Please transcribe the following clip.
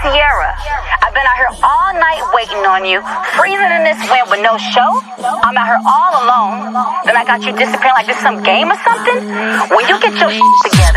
Sierra, I've been out here all night waiting on you, freezing in this wind with no show. I'm out here all alone. Then I got you disappearing like this some game or something. When you get your together.